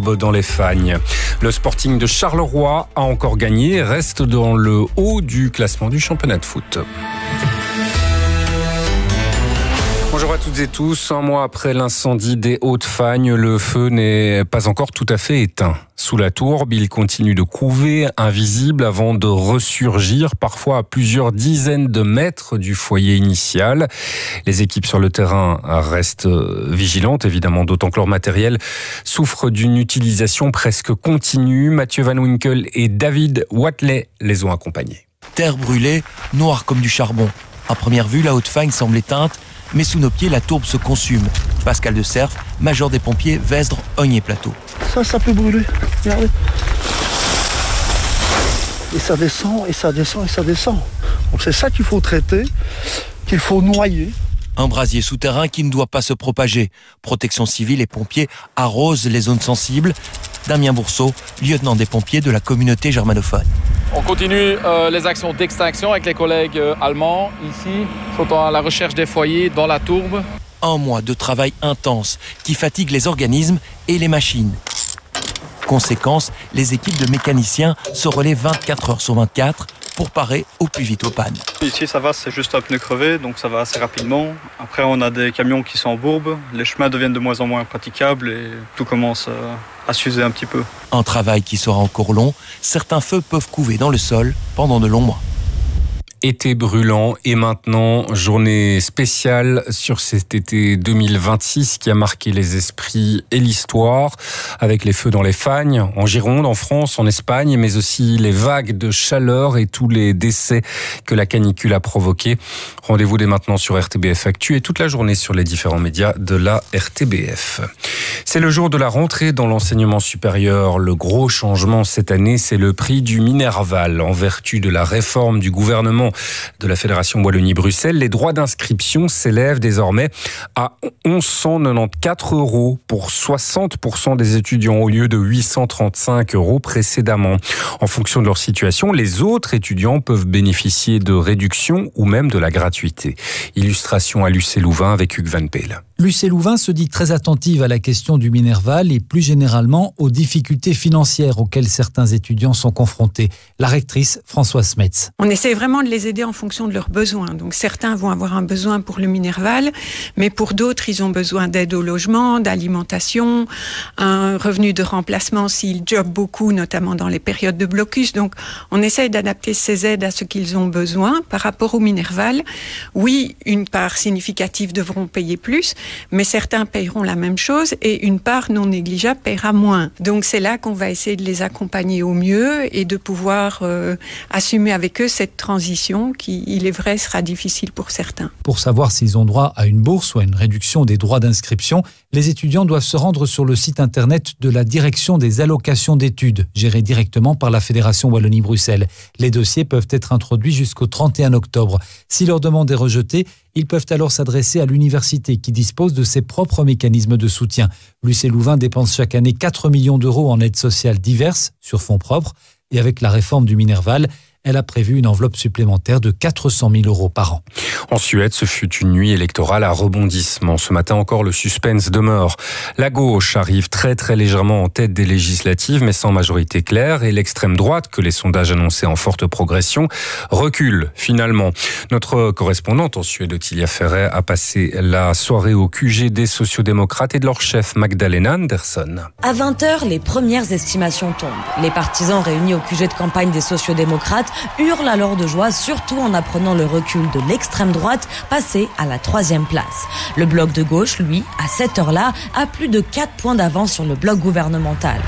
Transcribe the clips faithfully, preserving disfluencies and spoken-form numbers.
tourbe dans les Fagnes. Le Sporting de Charleroi a encore gagné et reste dans le haut du classement du championnat de foot. Bonjour à toutes et tous. Un mois après l'incendie des Hauts-de-Fagnes, le feu n'est pas encore tout à fait éteint. Sous la tourbe, il continue de couver, invisible, avant de ressurgir, parfois à plusieurs dizaines de mètres du foyer initial. Les équipes sur le terrain restent vigilantes, évidemment, d'autant que leur matériel souffre d'une utilisation presque continue. Mathieu Van Winkel et David Watley les ont accompagnés. Terre brûlée, noire comme du charbon. À première vue, la Haute-Fagne semble éteinte, mais sous nos pieds, la tourbe se consume. Pascal de Cerf, major des pompiers, Vesdre, Ogne et Plateau. Ça, ça peut brûler. Regardez. Et ça descend, et ça descend, et ça descend. Donc c'est ça qu'il faut traiter, qu'il faut noyer. Un brasier souterrain qui ne doit pas se propager. Protection civile et pompiers arrosent les zones sensibles. Damien Bourseau, lieutenant des pompiers de la communauté germanophone. On continue euh, les actions d'extinction avec les collègues euh, allemands. Ici, sont à la recherche des foyers dans la tourbe. Un mois de travail intense qui fatigue les organismes et les machines. Conséquence, les équipes de mécaniciens se relaient vingt-quatre heures sur vingt-quatre pour parer au plus vite aux pannes. Ici, ça va, c'est juste un pneu crevé, donc ça va assez rapidement. Après, on a des camions qui sont en bourbe. Les chemins deviennent de moins en moins praticables et tout commence à s'user un petit peu. Un travail qui sera encore long. Certains feux peuvent couver dans le sol pendant de longs mois. Été brûlant et maintenant journée spéciale sur cet été deux mille vingt-six qui a marqué les esprits et l'histoire avec les feux dans les Fagnes, en Gironde, en France, en Espagne, mais aussi les vagues de chaleur et tous les décès que la canicule a provoqués. Rendez-vous dès maintenant sur R T B F Actu et toute la journée sur les différents médias de la R T B F. C'est le jour de la rentrée dans l'enseignement supérieur. Le gros changement cette année, c'est le prix du Minerval. En vertu de la réforme du gouvernement de la Fédération Wallonie-Bruxelles, les droits d'inscription s'élèvent désormais à onze cent quatre-vingt-quatorze euros pour soixante pour cent des étudiants au lieu de huit cent trente-cinq euros précédemment. En fonction de leur situation, les autres étudiants peuvent bénéficier de réductions ou même de la gratuité. Illustration à Lucé Louvain avec Hugues Van Peel. Lucé Louvain se dit très attentive à la question du Minerval et plus généralement aux difficultés financières auxquelles certains étudiants sont confrontés. La rectrice Françoise Smets. On essaie vraiment de les aider en fonction de leurs besoins. Donc certains vont avoir un besoin pour le Minerval, mais pour d'autres, ils ont besoin d'aide au logement, d'alimentation, un revenu de remplacement s'ils jobent beaucoup, notamment dans les périodes de blocus. Donc on essaie d'adapter ces aides à ce qu'ils ont besoin par rapport au Minerval. Oui, une part significative devront payer plus, mais certains paieront la même chose et une part non négligeable paiera moins. Donc c'est là qu'on va essayer de les accompagner au mieux et de pouvoir euh, assumer avec eux cette transition qui, il est vrai, sera difficile pour certains. Pour savoir s'ils ont droit à une bourse ou à une réduction des droits d'inscription, les étudiants doivent se rendre sur le site internet de la Direction des allocations d'études, gérée directement par la Fédération Wallonie-Bruxelles. Les dossiers peuvent être introduits jusqu'au trente et un octobre. Si leur demande est rejetée, ils peuvent alors s'adresser à l'université qui dispose de ses propres mécanismes de soutien. Lucé Louvain dépense chaque année quatre millions d'euros en aides sociales diverses sur fonds propres et avec la réforme du Minerval, elle a prévu une enveloppe supplémentaire de quatre cent mille euros par an. En Suède, ce fut une nuit électorale à rebondissement. Ce matin encore, le suspense demeure. La gauche arrive très très légèrement en tête des législatives, mais sans majorité claire. Et l'extrême droite, que les sondages annonçaient en forte progression, recule finalement. Notre correspondante en Suède, Ottilia Ferret, a passé la soirée au Q G des sociodémocrates et de leur chef Magdalena Andersson. À vingt heures, les premières estimations tombent. Les partisans réunis au Q G de campagne des sociodémocrates hurlent alors de joie, surtout en apprenant le recul de l'extrême droite, passé à la troisième place. Le bloc de gauche, lui, à cette heure-là, a plus de quatre points d'avance sur le bloc gouvernemental.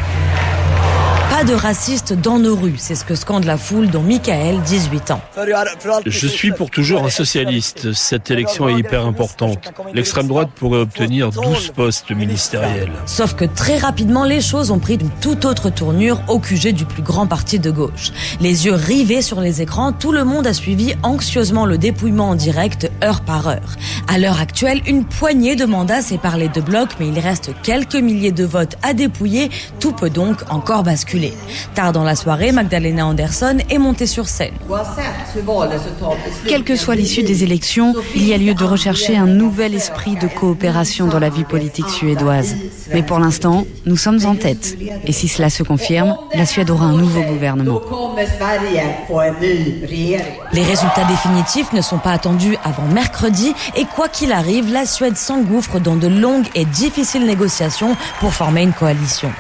Pas de racistes dans nos rues, c'est ce que scande la foule, dont Michael, dix-huit ans. Je suis pour toujours un socialiste. Cette élection est hyper importante. L'extrême droite pourrait obtenir douze postes ministériels. Sauf que très rapidement, les choses ont pris une toute autre tournure au Q G du plus grand parti de gauche. Les yeux rivés sur les écrans, tout le monde a suivi anxieusement le dépouillement en direct, heure par heure. À l'heure actuelle, une poignée de mandats sépare les deux blocs, mais il reste quelques milliers de votes à dépouiller. Tout peut donc encore basculer. qualifiée. Tard dans la soirée, Magdalena Andersson est montée sur scène. Quelle que soit l'issue des élections, il y a lieu de rechercher un nouvel esprit de coopération dans la vie politique suédoise. Mais pour l'instant, nous sommes en tête. Et si cela se confirme, la Suède aura un nouveau gouvernement. Les résultats définitifs ne sont pas attendus avant mercredi et quoi qu'il arrive, la Suède s'engouffre dans de longues et difficiles négociations pour former une coalition.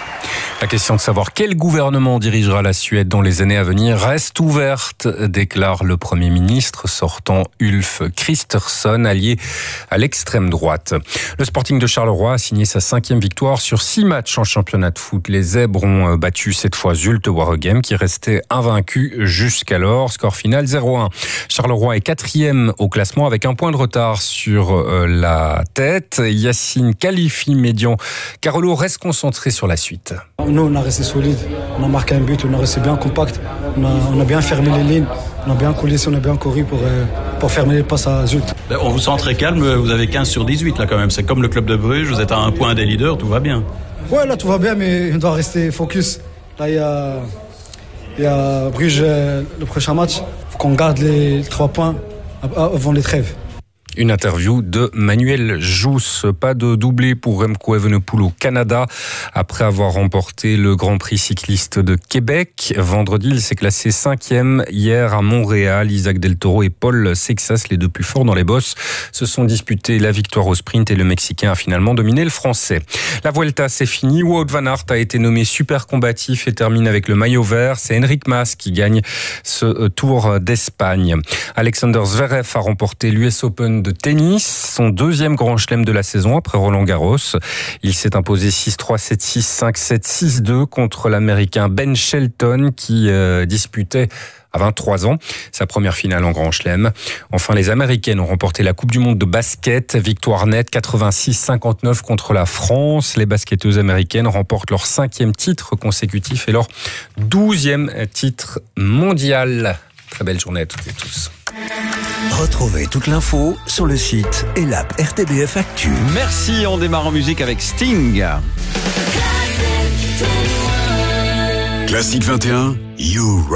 La question de savoir quel gouvernement dirigera la Suède dans les années à venir reste ouverte, déclare le Premier ministre sortant Ulf Kristersson, allié à l'extrême droite. Le Sporting de Charleroi a signé sa cinquième victoire sur six matchs en championnat de foot. Les Zèbres ont battu cette fois Zulte Waregem qui restait invaincu jusqu'alors. Score final zéro un. Charleroi est quatrième au classement avec un point de retard sur la tête. Yacine Khalifi-Médian Carolo reste concentré sur la suite. Nous, on a resté solide, on a marqué un but, on a resté bien compact, on a, on a bien fermé les lignes, on a bien coulé, on a bien couru pour, pour fermer les passes à Zulte. On vous sent très calme, vous avez quinze sur dix-huit là quand même, c'est comme le club de Bruges, vous êtes à un point des leaders, tout va bien. Ouais, là tout va bien, mais on doit rester focus. Là, il y a, il y a Bruges le prochain match, il faut qu'on garde les trois points avant les trêves. Une interview de Manuel Jousse. Pas de doublé pour Remco Evenepoel au Canada. Après avoir remporté le Grand Prix cycliste de Québec, vendredi, il s'est classé cinquième. Hier à Montréal, Isaac Del Toro et Paul Seixas, les deux plus forts dans les bosses, se sont disputés la victoire au sprint et le Mexicain a finalement dominé le Français. La Vuelta, c'est fini. Wout van Aert a été nommé super combatif et termine avec le maillot vert. C'est Enric Mas qui gagne ce Tour d'Espagne. Alexander Zverev a remporté l'U S Open de tennis, son deuxième grand chelem de la saison après Roland Garros. Il s'est imposé six trois, sept six, cinq sept, six deux contre l'Américain Ben Shelton qui euh, disputait à vingt-trois ans sa première finale en grand chelem. Enfin, les Américaines ont remporté la Coupe du Monde de basket. Victoire nette quatre-vingt-six cinquante-neuf contre la France. Les basketteuses américaines remportent leur cinquième titre consécutif et leur douzième titre mondial. Très belle journée à toutes et tous. Retrouvez toute l'info sur le site et l'app R T B F Actu. Merci, on démarre en musique avec Sting. Classique vingt et un, You